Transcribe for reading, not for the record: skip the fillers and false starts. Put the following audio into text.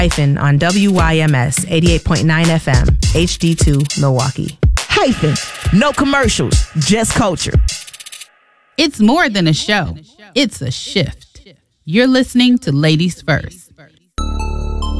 Hyphen on WYMS 88.9 FM, HD2 Milwaukee. Hyphen. No commercials, just culture. It's more than a show. It's a shift. You're listening to Ladies First.